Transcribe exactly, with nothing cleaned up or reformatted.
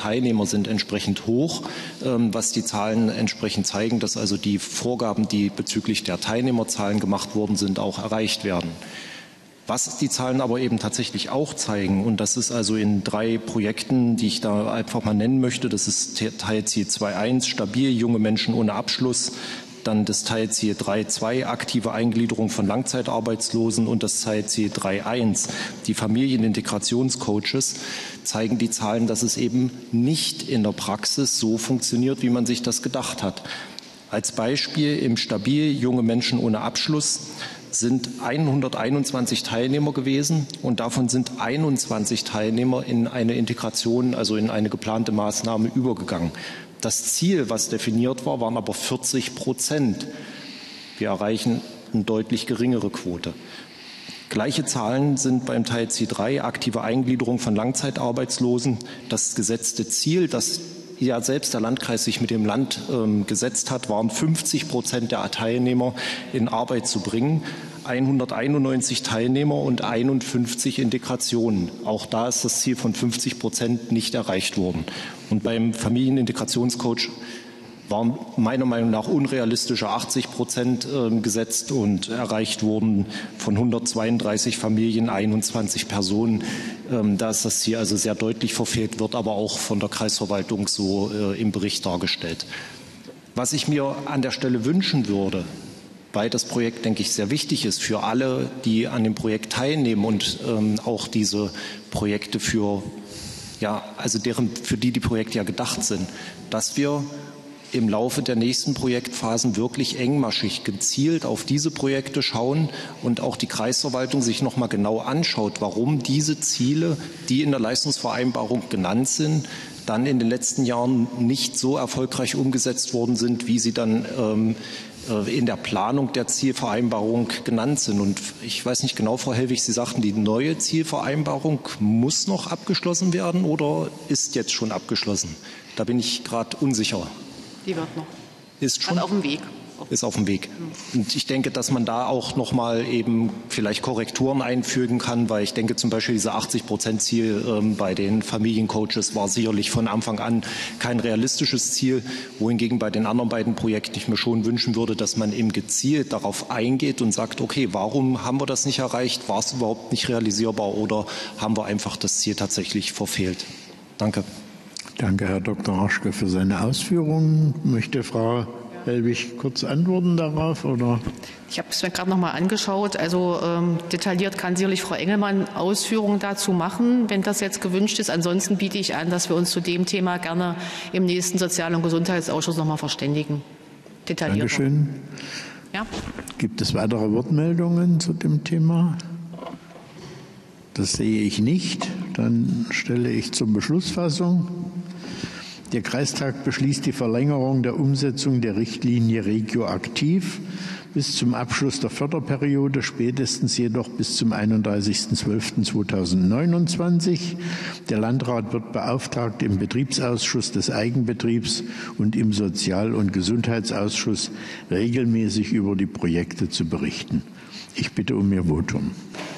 Teilnehmer sind entsprechend hoch, was die Zahlen entsprechend zeigen, dass also die Vorgaben, die bezüglich der Teilnehmerzahlen gemacht worden sind, auch erreicht werden. Was die Zahlen aber eben tatsächlich auch zeigen, und das ist also in drei Projekten, die ich da einfach mal nennen möchte, das ist Teilziel zwei Punkt eins, stabil, junge Menschen ohne Abschluss, dann das Teilziel drei Punkt zwei, aktive Eingliederung von Langzeitarbeitslosen und das Teilziel drei Punkt eins, die Familienintegrationscoaches, zeigen die Zahlen, dass es eben nicht in der Praxis so funktioniert, wie man sich das gedacht hat. Als Beispiel im Stabil, junge Menschen ohne Abschluss sind hunderteinundzwanzig Teilnehmer gewesen und davon sind einundzwanzig Teilnehmer in eine Integration, also in eine geplante Maßnahme übergegangen. Das Ziel, was definiert war, waren aber vierzig Prozent. Wir erreichen eine deutlich geringere Quote. Gleiche Zahlen sind beim Teilziel drei, aktive Eingliederung von Langzeitarbeitslosen. Das gesetzte Ziel, das ja selbst der Landkreis sich mit dem Land ähm, gesetzt hat, waren fünfzig Prozent der Teilnehmer in Arbeit zu bringen. hunderteinundneunzig Teilnehmer und einundfünfzig Integrationen. Auch da ist das Ziel von fünfzig Prozent nicht erreicht worden. Und beim Familienintegrationscoach waren meiner Meinung nach unrealistische achtzig Prozent äh, gesetzt und erreicht wurden von hundertzweiunddreißig Familien einundzwanzig Personen. Ähm, da ist das Ziel also sehr deutlich verfehlt, wird aber auch von der Kreisverwaltung so äh, im Bericht dargestellt. Was ich mir an der Stelle wünschen würde, weil das Projekt, denke ich, sehr wichtig ist für alle, die an dem Projekt teilnehmen und ähm, auch diese Projekte für, ja, also deren, für die die Projekte ja gedacht sind, dass wir im Laufe der nächsten Projektphasen wirklich engmaschig gezielt auf diese Projekte schauen und auch die Kreisverwaltung sich noch mal genau anschaut, warum diese Ziele, die in der Leistungsvereinbarung genannt sind, dann in den letzten Jahren nicht so erfolgreich umgesetzt worden sind, wie sie dann ähm, in der Planung der Zielvereinbarung genannt sind. Und ich weiß nicht genau, Frau Hellwig, Sie sagten, die neue Zielvereinbarung muss noch abgeschlossen werden oder ist jetzt schon abgeschlossen? Da bin ich gerade unsicher. Die wird noch. Ist schon auf dem Weg. Ist auf dem Weg. Und ich denke, dass man da auch noch mal eben vielleicht Korrekturen einfügen kann, weil ich denke zum Beispiel diese achtzig Prozent Ziel ähm, bei den Familiencoaches war sicherlich von Anfang an kein realistisches Ziel, wohingegen bei den anderen beiden Projekten ich mir schon wünschen würde, dass man eben gezielt darauf eingeht und sagt, okay, warum haben wir das nicht erreicht? War es überhaupt nicht realisierbar oder haben wir einfach das Ziel tatsächlich verfehlt? Danke. Danke, Herr Doktor Raschke, für seine Ausführungen. Möchte Frau Hellwig kurz antworten darauf? Oder? Ich habe es mir gerade noch mal angeschaut. Also ähm, detailliert kann sicherlich Frau Engelmann Ausführungen dazu machen, wenn das jetzt gewünscht ist. Ansonsten biete ich an, dass wir uns zu dem Thema gerne im nächsten Sozial- und Gesundheitsausschuss noch mal verständigen. Detailliert. Dankeschön. Ja? Gibt es weitere Wortmeldungen zu dem Thema? Das sehe ich nicht. Dann stelle ich zur Beschlussfassung. Der Kreistag beschließt die Verlängerung der Umsetzung der Richtlinie Regioaktiv bis zum Abschluss der Förderperiode, spätestens jedoch bis zum einunddreißigsten zwölften zweitausendneunundzwanzig. Der Landrat wird beauftragt, im Betriebsausschuss des Eigenbetriebs und im Sozial- und Gesundheitsausschuss regelmäßig über die Projekte zu berichten. Ich bitte um Ihr Votum.